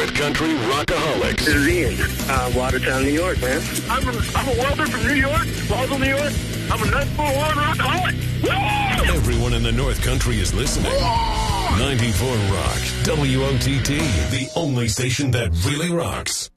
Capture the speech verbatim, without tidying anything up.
North Country Rockaholics. This is Ian, uh, Watertown, New York, man. I'm a, I'm a welder from New York, Boston, New York. I'm a nut-full one rockaholic. Woo! Everyone in the North Country is listening. ninety-four Rock, W O T T, the only station that really rocks.